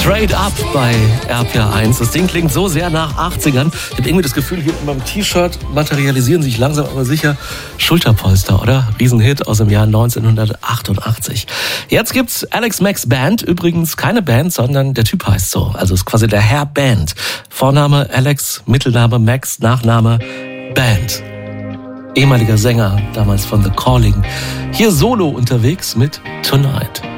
Straight Up bei RPR1. Das Ding klingt so sehr nach 80ern. Ich habe irgendwie das Gefühl, hier in meinem T-Shirt materialisieren sich langsam aber sicher Schulterpolster, oder? Riesenhit aus dem Jahr 1988. Jetzt gibt's Alex Max Band. Übrigens keine Band, sondern der Typ heißt so. Also ist quasi der Herr Band. Vorname Alex, Mittelname Max, Nachname Band. Ehemaliger Sänger, damals von The Calling. Hier solo unterwegs mit Tonight.